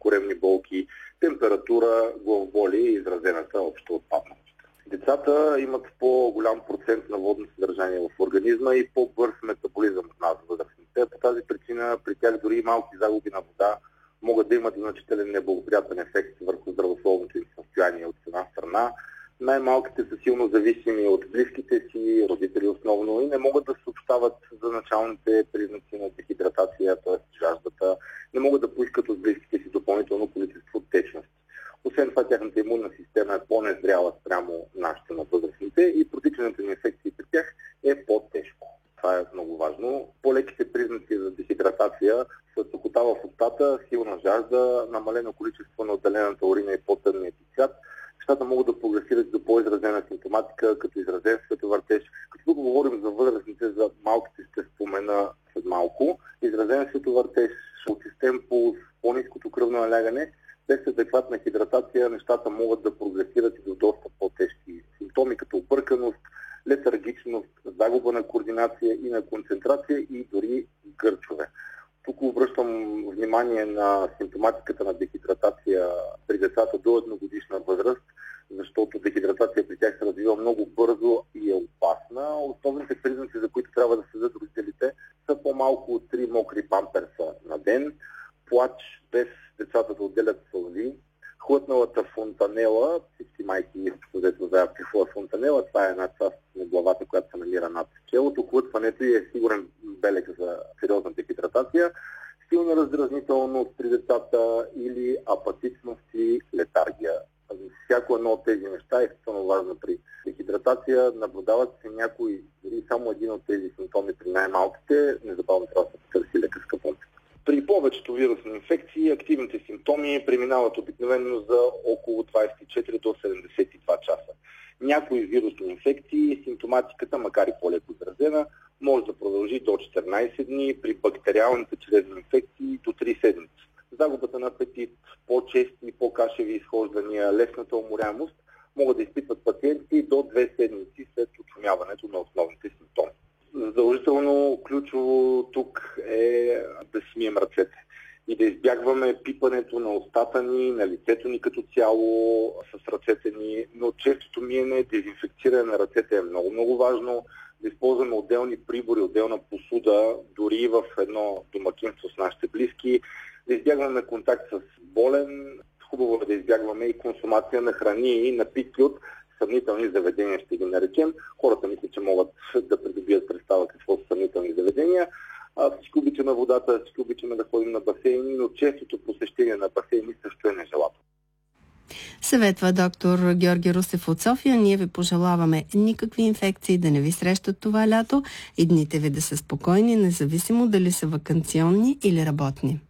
коремни болки, температура, главоболие и изразената обща отпадналост. Децата имат по-голям процент на водно съдържание в организма и по-бърз метаболизъм от нас, възрастните. По тази причина при тях дори и малки загуби на вода могат да имат значителен неблагоприятен ефект върху здравословното им състояние от една страна. Най-малките са силно зависими от близките си, родители основно, и не могат да съобщават за началните признаци на дехидратация, т.е. жаждата, не могат да поискат от близките си допълнително количество течност. Освен това, тяхната имунна система е по-незряла спрямо нашите на възрастните и протичането на инфекции при тях е по-тежко. Това е много важно. По-леките признаци за дехидратация са сухота в устата, силна жажда, намалено количество на отделената урина и по-тъмният цвят. Нещата могат да прогресират до по-изразена симптоматика, като изразен световъртеж. Като тук говорим за възрастните, за малките ще спомена след малко. Изразен световъртеж, очистен пулс, по-ниското кръвно налягане. Без адекватна хидратация нещата могат да прогресират и до доста по-тежки симптоми, като обърканост, летаргичност, загуба на координация и на концентрация и дори гърчове. Тук обръщам внимание на симптоматиката на дехидратация при децата до едногодишна възраст, защото дехидратация при тях се развива много бързо и е опасна. Основните признаци, за които трябва да следят родителите, са по-малко от 3 мокри памперса на ден, плач без децата да отделят сълзи, хлътналата фонтанела, всички майки където знаят какво е фонтанела, това е една част на главата, която се намира над челото. Хлътването е сигурен белег за сериозна дехидратация, силна раздразнителност при децата или апатичност и летаргия. Всяко едно от тези неща е изключително важно при дехидратация. Наблюдават се някои, дори само един от тези симптоми при най-малките, незабавно трябва да се потърси лекарска помощ. При повечето вирусни инфекции активните симптоми преминават обикновено за около 24 до 72 часа. Някои вирусни инфекции, симптоматиката, макар и по-леко изразена, може да продължи до 14 дни, при бактериалните чрезни инфекции до 3 седмици. Загубата на апетит, по-чести и по-кашеви изхождания, лесната уморяемост могат да изпитват пациенти до 2 седмици след очумяването на основните симптоми. Задължително ключово тук е да си мием ръцете и да избягваме пипането на устата ни, на лицето ни като цяло с ръцете ни, но честото миене, дезинфекциране на ръцете е много важно, да използваме отделни прибори, отделна посуда, дори в едно домакинство с нашите близки, да избягваме контакт с болен, хубаво е да избягваме и консумация на храни и напитки от съмнителни заведения, ще ги наречем. Хората мислят, че могат да придобият представа какво са съмнителни заведения. Всички обичаме водата, всички обичаме да ходим на басейни, но честото посещение на басейни също е нежелателно. Съветва доктор Георги Русев от София. Ние ви пожелаваме никакви инфекции да не ви срещат това лято и дните ви да са спокойни, независимо дали са ваканционни или работни.